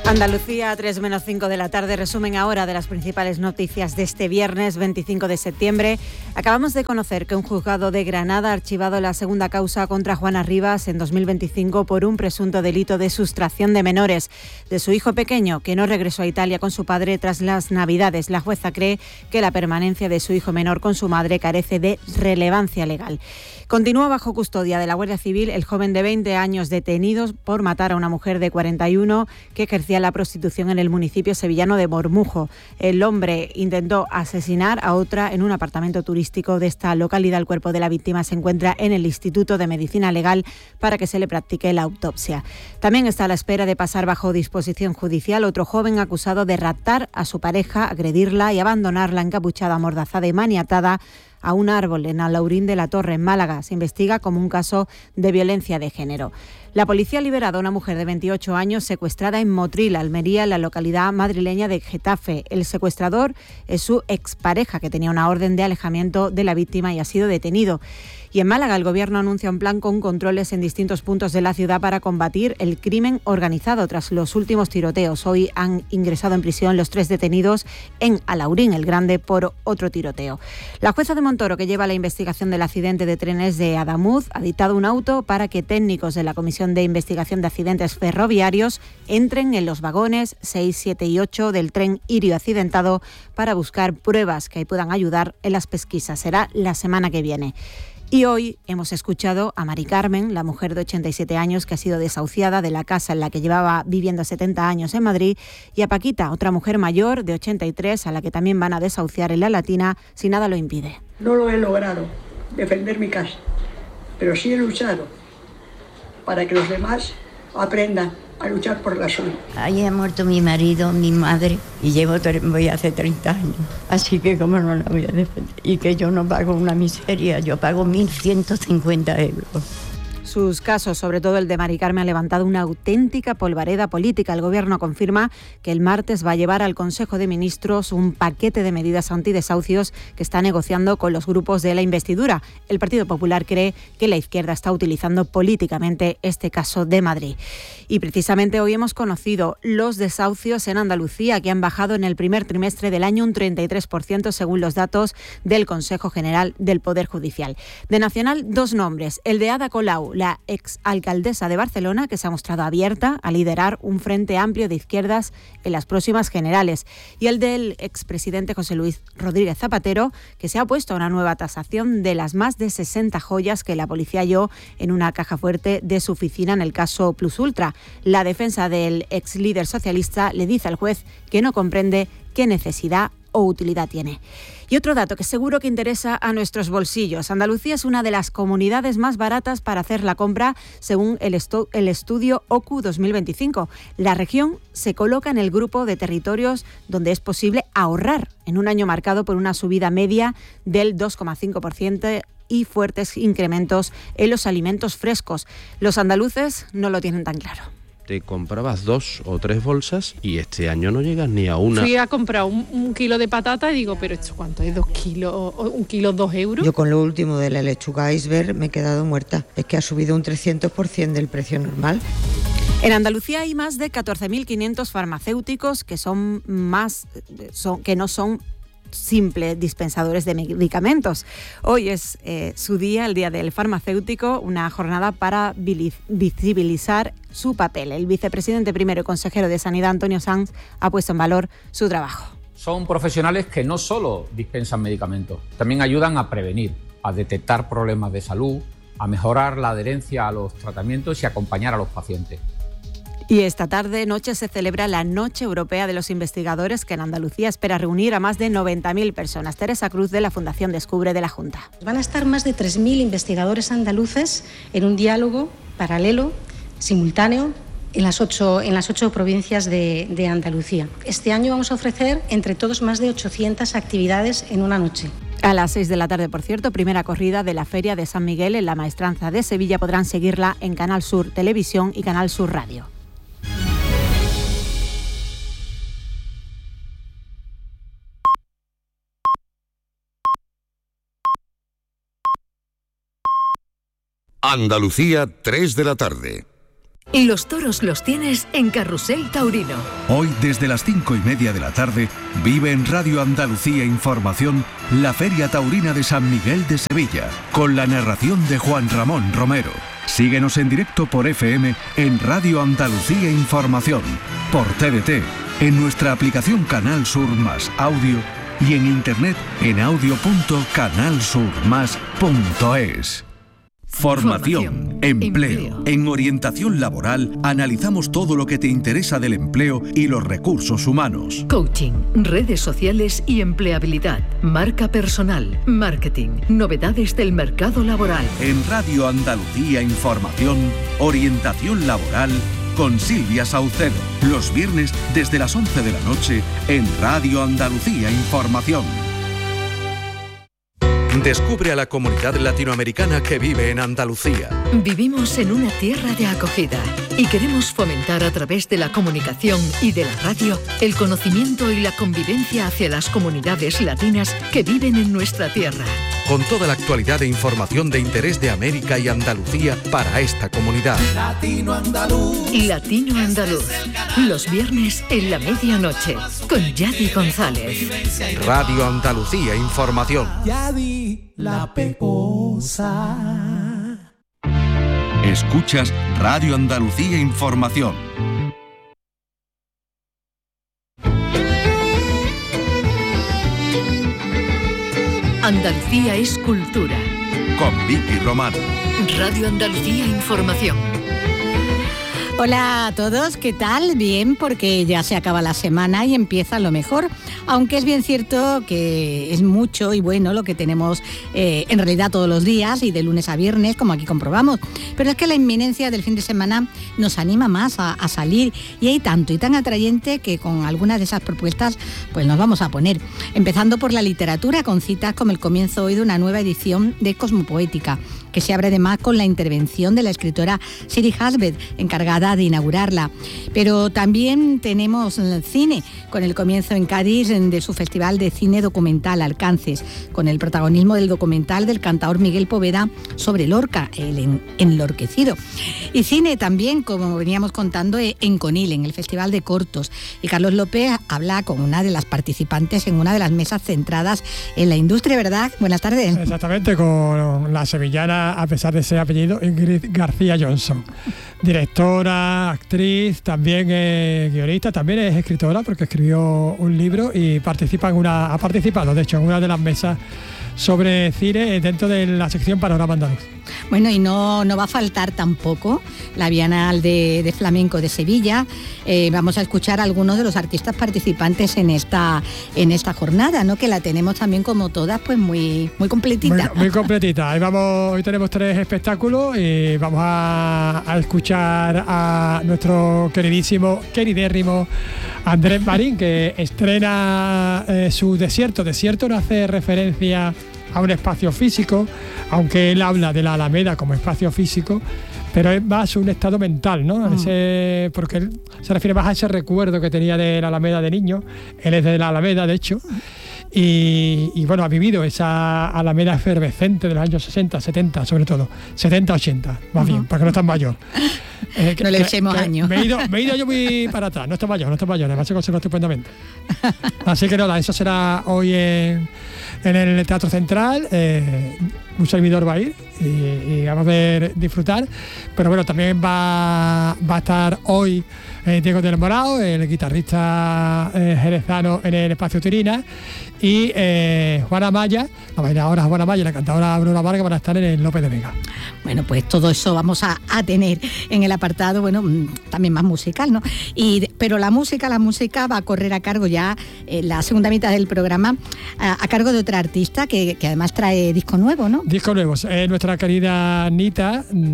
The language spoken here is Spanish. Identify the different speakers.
Speaker 1: Andalucía, 3:05 de la tarde, resumen ahora de las principales noticias de este viernes 25 de septiembre. Acabamos de conocer que un juzgado de Granada ha archivado la segunda causa contra Juana Rivas en 2025 por un presunto delito de sustracción de menores de su hijo pequeño, que no regresó a Italia con su padre tras las Navidades. La jueza cree que la permanencia de su hijo menor con su madre carece de relevancia legal. Continúa bajo custodia de la Guardia Civil el joven de 20 años detenido por matar a una mujer de 41 que ejercía la prostitución en el municipio sevillano de Bormujo. El hombre intentó asesinar a otra en un apartamento turístico de esta localidad. El cuerpo de la víctima se encuentra en el Instituto de Medicina Legal para que se le practique la autopsia. También está a la espera de pasar bajo disposición judicial otro joven acusado de raptar a su pareja, agredirla y abandonarla encapuchada, amordazada y maniatada a un árbol en Alhaurín de la Torre, en Málaga. Se investiga como un caso de violencia de género. La policía ha liberado a una mujer de 28 años secuestrada en Motril, Almería, en la localidad madrileña de Getafe. El secuestrador es su expareja, que tenía una orden de alejamiento de la víctima y ha sido detenido. Y en Málaga, el Gobierno anuncia un plan con controles en distintos puntos de la ciudad para combatir el crimen organizado tras los últimos tiroteos. Hoy han ingresado en prisión los 3 detenidos en Alhaurín, el Grande, por otro tiroteo. La jueza de Montoro, que lleva la investigación del accidente de trenes de Adamuz, ha dictado un auto para que técnicos de la Comisión de Investigación de Accidentes Ferroviarios entren en los vagones 6, 7 y 8 del tren Irio accidentado para buscar pruebas que puedan ayudar en las pesquisas. Será la semana que viene. Y hoy hemos escuchado a Mari Carmen, la mujer de 87 años que ha sido desahuciada de la casa en la que llevaba viviendo 70 años en Madrid, y a Paquita, otra mujer mayor de 83 a la que también van a desahuciar en La Latina si nada lo impide.
Speaker 2: No lo he logrado, defender mi casa, pero sí he luchado para que los demás aprendan a luchar por la suya.
Speaker 3: Ahí ha muerto mi marido, mi madre, y voy hace 30 años. Así que cómo no la voy a defender. Y que yo no pago una miseria, yo pago 1.150 euros.
Speaker 1: Sus casos, sobre todo el de Mari Carmen, ha levantado una auténtica polvareda política. El Gobierno confirma que el martes va a llevar al Consejo de Ministros un paquete de medidas antidesahucios que está negociando con los grupos de la investidura. El Partido Popular cree que la izquierda está utilizando políticamente este caso de Madrid. Y precisamente hoy hemos conocido los desahucios en Andalucía, que han bajado en el primer trimestre del año un 33% según los datos del Consejo General del Poder Judicial. De Nacional, 2 nombres. El de Ada Colau, la exalcaldesa de Barcelona, que se ha mostrado abierta a liderar un frente amplio de izquierdas en las próximas generales, y el del expresidente José Luis Rodríguez Zapatero, que se ha opuesto a una nueva tasación de las más de 60 joyas que la policía halló en una caja fuerte de su oficina en el caso Plus Ultra. La defensa del ex líder socialista le dice al juez que no comprende qué necesidad o utilidad tiene. Y otro dato que seguro que interesa a nuestros bolsillos. Andalucía es una de las comunidades más baratas para hacer la compra según el estudio OCU 2025. La región se coloca en el grupo de territorios donde es posible ahorrar en un año marcado por una subida media del 2,5% y fuertes incrementos en los alimentos frescos. Los andaluces no lo tienen tan claro.
Speaker 4: Te comprabas 2 o 3 bolsas y este año no llegas ni a una.
Speaker 5: Fui a comprar un kilo de patata y digo, ¿pero esto cuánto es? ¿2 kilos? ¿1 kilo 2 euros?
Speaker 6: Yo con lo último de la lechuga iceberg me he quedado muerta. Es que ha subido un 300% del precio normal.
Speaker 1: En Andalucía hay más de 14.500 farmacéuticos que no son simples dispensadores de medicamentos. Hoy es su día, el Día del Farmacéutico, una jornada para visibilizar su papel. El vicepresidente primero y consejero de Sanidad, Antonio Sanz, ha puesto en valor su trabajo.
Speaker 7: Son profesionales que no solo dispensan medicamentos, también ayudan a prevenir, a detectar problemas de salud, a mejorar la adherencia a los tratamientos y a acompañar a los pacientes.
Speaker 1: Y esta noche se celebra la Noche Europea de los Investigadores, que en Andalucía espera reunir a más de 90.000 personas. Teresa Cruz, de la Fundación Descubre, de la Junta.
Speaker 8: Van a estar más de 3.000 investigadores andaluces en un diálogo paralelo, simultáneo, en las 8 provincias de Andalucía. Este año vamos a ofrecer entre todos más de 800 actividades en una noche.
Speaker 1: A las 6 de la tarde, por cierto, primera corrida de la Feria de San Miguel en la Maestranza de Sevilla. Podrán seguirla en Canal Sur Televisión y Canal Sur Radio.
Speaker 9: Andalucía, 3 de la tarde. Los toros los tienes en Carrusel Taurino.
Speaker 10: Hoy, desde las 5:30 de la tarde, vive en Radio Andalucía Información la Feria Taurina de San Miguel de Sevilla, con la narración de Juan Ramón Romero. Síguenos en directo por FM en Radio Andalucía Información, por TDT, en nuestra aplicación Canal Sur Más Audio y en internet en audio.canalsurmas.es. Formación, empleo. En Orientación Laboral analizamos todo lo que te interesa del empleo y los recursos humanos.
Speaker 9: Coaching, redes sociales y empleabilidad, marca personal, marketing, novedades del mercado laboral.
Speaker 10: En Radio Andalucía Información, Orientación Laboral con Silvia Saucedo. Los viernes desde las 11 de la noche en Radio Andalucía Información.
Speaker 11: Descubre a la comunidad latinoamericana que vive en Andalucía.
Speaker 9: Vivimos en una tierra de acogida y queremos fomentar a través de la comunicación y de la radio el conocimiento y la convivencia hacia las comunidades latinas que viven en nuestra tierra.
Speaker 11: Con toda la actualidad e información de interés de América y Andalucía para esta comunidad.
Speaker 9: Latino Andaluz. Latino Andaluz. Los viernes en la medianoche con Yadi González.
Speaker 11: Radio Andalucía Información.
Speaker 12: Yadi la Pecosa.
Speaker 10: Escuchas Radio Andalucía Información.
Speaker 9: Andalucía es cultura.
Speaker 10: Con Vicky Román.
Speaker 9: Radio Andalucía Información.
Speaker 13: Hola a todos, ¿qué tal? Bien, porque ya se acaba la semana y empieza lo mejor, aunque es bien cierto que es mucho y bueno lo que tenemos en realidad todos los días y de lunes a viernes, como aquí comprobamos, pero es que la inminencia del fin de semana nos anima más a salir y hay tanto y tan atrayente que con algunas de esas propuestas pues nos vamos a poner, empezando por la literatura con citas como el comienzo hoy de una nueva edición de Cosmopoética, que se abre además con la intervención de la escritora Siri Hasbeth, encargada de inaugurarla. Pero también tenemos cine, con el comienzo en Cádiz de su Festival de Cine Documental Alcances, con el protagonismo del documental del cantador Miguel Poveda sobre Lorca, el enlorquecido. Y cine también, como veníamos contando, en Conil, en el Festival de Cortos. Y Carlos López habla con una de las participantes en una de las mesas centradas en la industria, ¿verdad? Buenas tardes.
Speaker 14: Exactamente, con la sevillana, a pesar de ser apellido, Ingrid García Johnson. Directora, actriz, también guionista, también es escritora porque escribió un libro y ha participado, de hecho, en una de las mesas sobre cine dentro de la sección Panorama Andaluz.
Speaker 13: Bueno, y no va a faltar tampoco la Bienal de Flamenco de Sevilla. Vamos a escuchar a algunos de los artistas participantes en esta jornada, ¿no? Que la tenemos también, como todas, pues muy completita.
Speaker 14: Muy completita. Hoy tenemos 3 espectáculos y vamos a escuchar a nuestro queridérrimo Andrés Marín, que estrena su Desierto. Desierto no hace referencia a un espacio físico, aunque él habla de la Alameda como espacio físico, pero es más un estado mental, ¿no? Porque él se refiere más a ese recuerdo que tenía de la Alameda de niño. Él es de la Alameda, de hecho, y bueno, ha vivido esa Alameda efervescente de los años 60, 70, sobre todo, 70, 80, más bien, porque no es tan mayor.
Speaker 13: No le echemos años.
Speaker 14: Me he ido yo muy para atrás, no está mayor, además se conserva estupendamente. Así que nada, eso será hoy en el Teatro Central. Un servidor va a ir y vamos a ver disfrutar, pero bueno, también va a estar hoy Diego del Morao, el guitarrista jerezano, en el Espacio Tirina, y Juana Maya, la bailadora Juana Maya y la cantadora Aurora Vargas van a estar en el López de Vega.
Speaker 13: Bueno, pues todo eso vamos a tener en el apartado, bueno, también más musical, ¿no? Pero la música va a correr a cargo ya, la segunda mitad del programa, a cargo de otra artista que además trae disco nuevo, ¿no?
Speaker 14: Disco nuevo, nuestra querida Nita